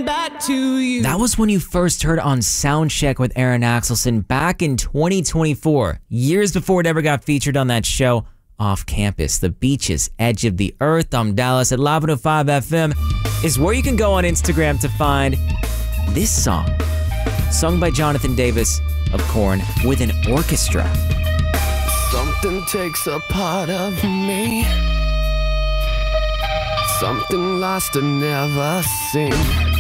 coming back to you. That was when you first heard on Soundcheck with Aaron Axelson back in 2024, years before it ever got featured on that show, Off Campus. The Beaches, Edge of the Earth. I'm Dallas at Live 105 FM is where you can go on Instagram to find this song, sung by Jonathan Davis of Korn with an orchestra. Something takes a part of me, something lost and never seen.